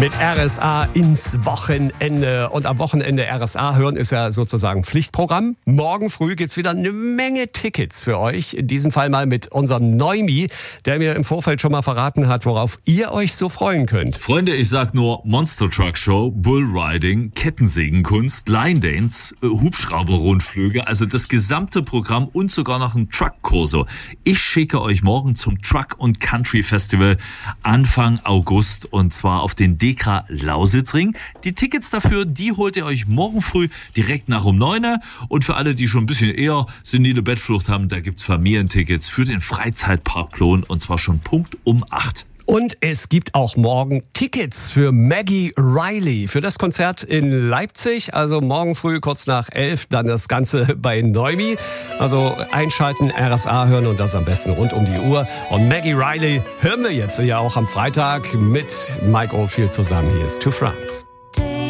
Mit RSA ins Wochenende. Und am Wochenende RSA hören ist ja sozusagen Pflichtprogramm. Morgen früh gibt's wieder eine Menge Tickets für euch. In diesem Fall mal mit unserem Neumi, der mir im Vorfeld schon mal verraten hat, worauf ihr euch so freuen könnt. Freunde, ich sag nur Monster Truck Show, Bullriding, Kettensägenkunst, Line Dance, Hubschrauberrundflüge, also das gesamte Programm und sogar noch ein Truck-Corso. Ich schicke euch morgen zum Truck und Country Festival Anfang August und zwar auf den Dekra Lausitzring. Die Tickets dafür, die holt ihr euch morgen früh direkt nach um 9 und für alle, die schon ein bisschen eher senile Bettflucht haben, da gibt's Familientickets für den Freizeitpark Plon und zwar schon Punkt um 8. Und es gibt auch morgen Tickets für Maggie Reilly für das Konzert in Leipzig. Also morgen früh kurz nach 11, dann das Ganze bei Neumi. Also einschalten, RSA hören und das am besten rund um die Uhr. Und Maggie Reilly hören wir jetzt ja auch am Freitag mit Mike Oldfield zusammen. Hier ist To France.